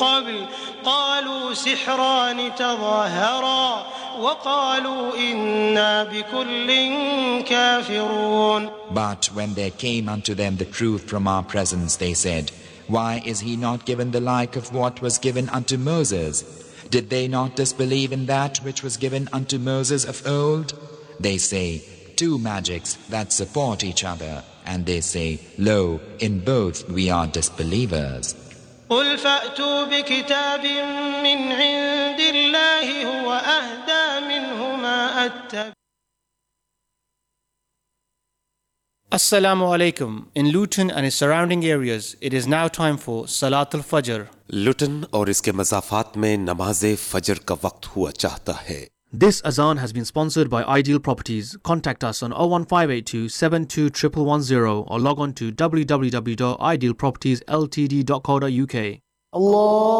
قبل قالوا سحران تظاهرا وقالوا إنا بكل كافرون. But when there came unto them the truth from our presence, they said, Why is he not given the like of what was given unto Moses? Did they not disbelieve in that which was given unto Moses of old? They say, Two magics that support each other. And they say, Lo, in both we are disbelievers. قل فأتوا بكتاب من عند الله هو أهدى منهما أتبع. Assalamu alaikum. In Luton and its surrounding areas, it is now time for Salat al-Fajr. लुटन और इसके मज़ाफ़ात में नमाज़े फ़जर का वक्त हुआ चाहता है. This azan has been sponsored by Ideal Properties. Contact us on 01582 721110 or log on to www.idealpropertiesltd.co.uk. Allah